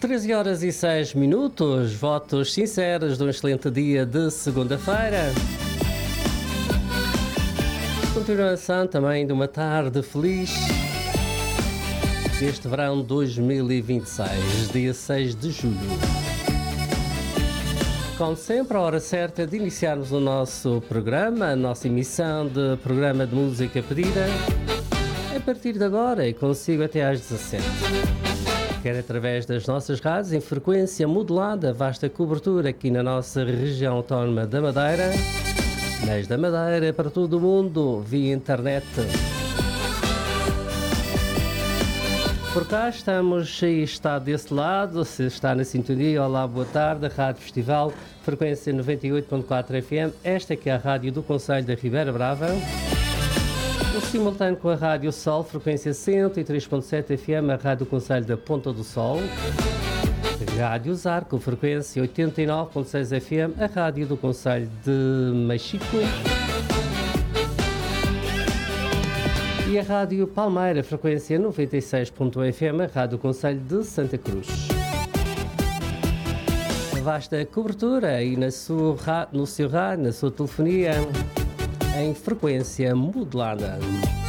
13 horas e 6 minutos, votos sinceros de um excelente dia de segunda-feira. Continuação também de uma tarde feliz deste verão 2026, dia 6 de julho. Como sempre, a hora certa de iniciarmos o nosso programa, a nossa emissão de programa de música pedida, a partir de agora e consigo até às 17. Quer através das nossas rádios em frequência modulada, vasta cobertura aqui na nossa região autónoma da Madeira, mas da Madeira para todo o mundo, via internet. Por cá estamos e está desse lado, se está na sintonia, olá, boa tarde, Rádio Festival, frequência 98.4 FM, esta que é a rádio do Concelho da Ribeira Brava. O simultâneo com a Rádio Sol, frequência 103.7 FM, a Rádio Concelho da Ponta do Sol. Rádio Zarco, frequência 89.6 FM, a Rádio do Concelho de Machico. E a Rádio Palmeira, frequência 96.1 FM, a Rádio Concelho de Santa Cruz. Vasta cobertura aí no seu rádio, na sua telefonia, em frequência modulada.